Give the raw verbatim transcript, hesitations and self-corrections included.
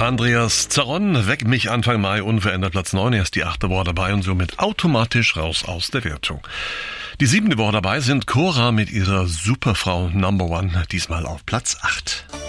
Andreas Zaron, Weck mich Anfang Mai, unverändert Platz neun, erst die achte Woche dabei und somit automatisch raus aus der Wertung. Die siebente Woche dabei sind Cora mit ihrer Superfrau Number One, diesmal auf Platz acht.